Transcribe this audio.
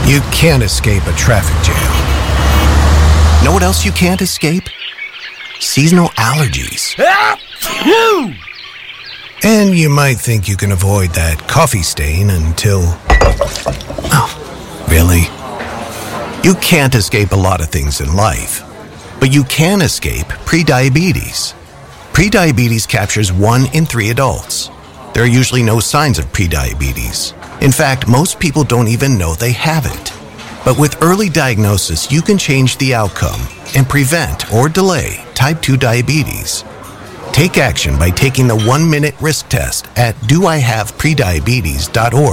You can't escape a traffic jam. Know what else you can't escape? Seasonal allergies. And you might think you can avoid that coffee stain until... Oh, really? You can't escape a lot of things in life, but you can escape prediabetes. Prediabetes captures 1 in 3 adults. There are usually no signs of prediabetes. In fact, most people don't even know they have it. But with early diagnosis, you can change the outcome and prevent or delay type 2 diabetes. Take action by taking the 1-minute risk test at doihaveprediabetes.org.